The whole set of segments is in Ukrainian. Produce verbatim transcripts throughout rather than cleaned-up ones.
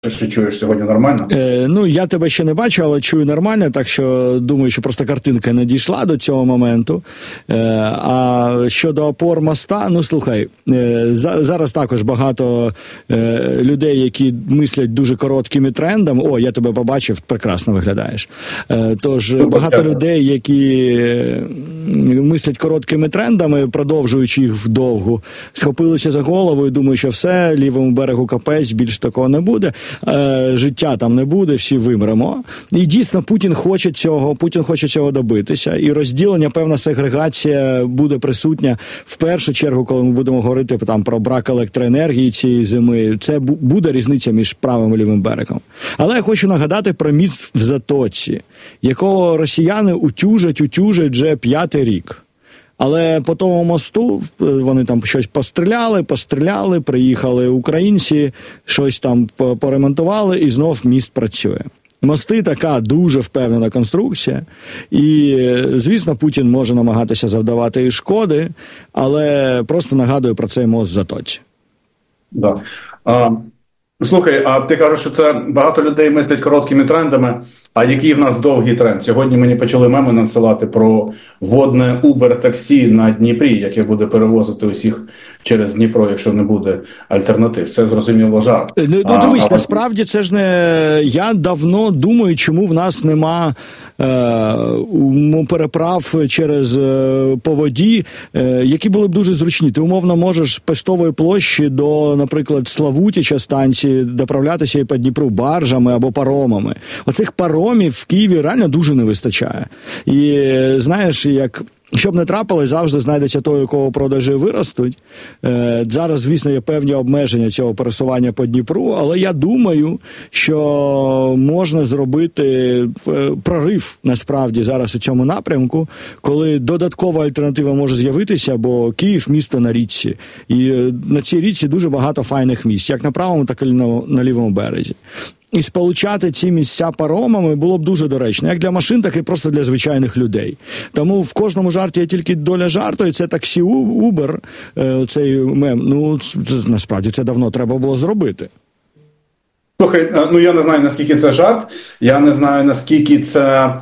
Що чуєш сьогодні нормально? Е, ну, я тебе ще не бачу, але чую нормально, так що думаю, що просто картинка не дійшла до цього моменту. Е, а щодо опор моста, ну, слухай, е, за, зараз також багато е, людей, які мислять дуже короткими трендами. О, я тебе побачив, прекрасно виглядаєш. Е, тож, багато людей, які мислять короткими трендами, продовжуючи їх вдовгу, схопилися за голову і думають, що все, лівому берегу капець, більш такого не буде. Життя там не буде, всі вимремо. І дійсно Путін хоче цього, Путін хоче цього добитися. І розділення, певна сегрегація буде присутня в першу чергу, коли ми будемо говорити там про брак електроенергії цієї зими. Це буде різниця між правим і лівим берегом. Але я хочу нагадати про міст в Затоці, якого росіяни утюжать, утюжать вже п'ятий рік. Але по тому мосту вони там щось постріляли, постріляли, приїхали українці, щось там поремонтували, і знов міст працює. Мости така дуже впевнена конструкція, і, звісно, Путін може намагатися завдавати і шкоди, але просто нагадую про цей мост в Затоці. Да. А, слухай, а ти кажеш, що це багато людей мислять короткими трендами, а який в нас довгий тренд? Сьогодні мені почали меми надсилати про водне Uber-таксі на Дніпрі, яке буде перевозити усіх через Дніпро, якщо не буде альтернатив. Це, зрозуміло, жарт. Ну, а, дивись, а... насправді це ж не... Я давно думаю, чому в нас нема е... переправ через е... по воді, е... які були б дуже зручні. Ти, умовно, можеш з Пестової площі до, наприклад, Славутича станції доправлятися і по Дніпру баржами або паромами. Оцих паромів в Києві реально дуже не вистачає. І знаєш, як щоб не трапилось, завжди знайдеться той, у кого продажі виростуть. Е, зараз, звісно, є певні обмеження цього пересування по Дніпру, але я думаю, що можна зробити прорив, насправді, зараз у цьому напрямку, коли додаткова альтернатива може з'явитися, бо Київ – місто на річці. І на цій річці дуже багато файних місць, як на правому, так і на, на лівому березі. І сполучати ці місця паромами було б дуже доречно, як для машин, так і просто для звичайних людей. Тому в кожному жарті є тільки доля жарту, і це таксі Uber, цей мем, ну, насправді це давно треба було зробити. Слухай, ну я не знаю, наскільки це жарт, я не знаю, наскільки це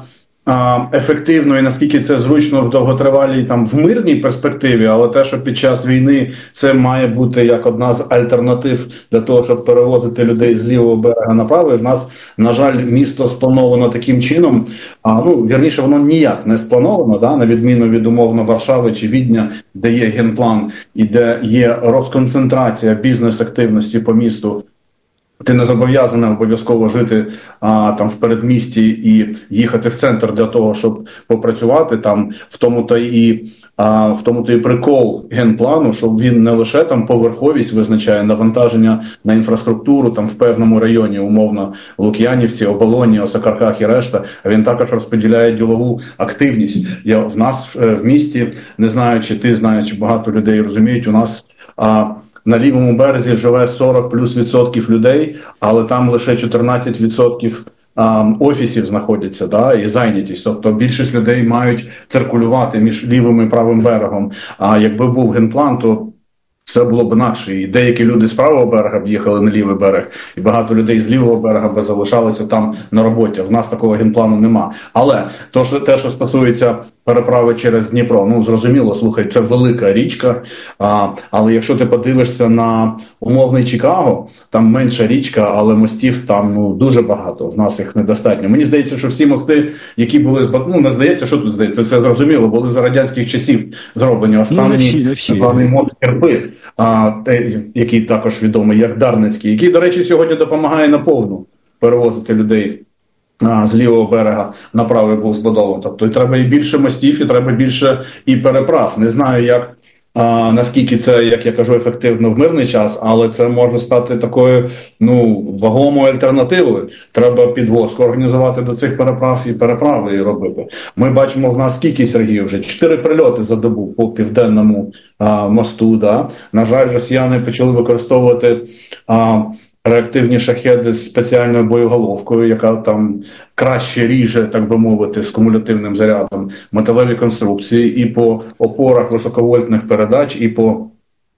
ефективно і наскільки це зручно в довготривалій, там, в мирній перспективі, але те, що під час війни це має бути як одна з альтернатив для того, щоб перевозити людей з лівого берега на правий. В нас, на жаль, місто сплановано таким чином, а, ну, вірніше, воно ніяк не сплановано, да, на відміну від, умовно, Варшави чи Відня, де є генплан і де є розконцентрація бізнес-активності по місту. Ти не зобов'язаний обов'язково жити а, там в передмісті і їхати в центр для того, щоб попрацювати там. В тому-то і а, в тому-то і прикол генплану, що він не лише там поверховість визначає навантаження на інфраструктуру там в певному районі, умовно Лук'янівці, Оболоні, Осокарках і решта. А він також розподіляє ділову активність. Я в нас в місті, не знаю, чи ти знаєш, чи багато людей розуміють, у нас а, на лівому березі живе сорок плюс відсотків людей, але там лише чотирнадцять відсотків а, офісів знаходяться, да, і зайнятість. Тобто більшість людей мають циркулювати між лівим і правим берегом. А якби був генплан, то все було б інакше. І деякі люди з правого берега б їхали на лівий берег, і багато людей з лівого берега б залишалися там на роботі. В нас такого генплану нема. Але то, що, те, що стосується переправи через Дніпро, ну, зрозуміло, слухай, це велика річка, а, але якщо ти подивишся на умовний Чикаго, там менша річка, але мостів там, ну, дуже багато, в нас їх недостатньо. Мені здається, що всі мости, які були, ну, не здається, що тут здається, це зрозуміло, були за радянських часів зроблені. Останній главний мост Керпи, а, те, який також відомий як Дарницький, який, до речі, сьогодні допомагає наповну перевозити людей а, з лівого берега на правий був збудований. Тобто і треба і більше мостів, і треба більше і переправ. Не знаю, як а, наскільки це, як я кажу, ефективно в мирний час, але це може стати такою, ну, вагомою альтернативою. Треба підвозку організувати до цих переправ і переправи і робити. Ми бачимо в нас скільки, Сергій, вже чотири прильоти за добу по південному а, мосту. Да? На жаль, росіяни почали використовувати а, реактивні шахеди з спеціальною боєголовкою, яка там краще ріже, так би мовити, з кумулятивним зарядом металеві конструкції і по опорах високовольтних передач, і по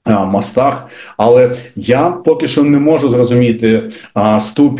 мостах, але я поки що не можу зрозуміти а, ступінь